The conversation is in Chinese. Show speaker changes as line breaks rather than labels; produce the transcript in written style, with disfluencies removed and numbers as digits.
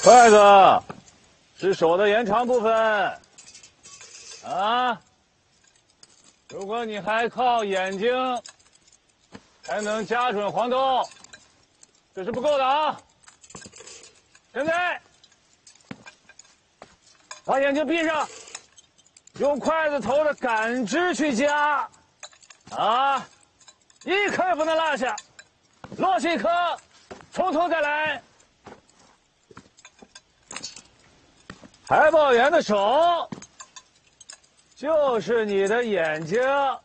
筷子是手的延长部分啊！如果你还靠眼睛才能夹准黄豆，这是不够的啊！现在把眼睛闭上，用筷子头的感知去夹啊！一颗也不能落下，落下一颗，从头再来。海豹员的手就是你的眼睛。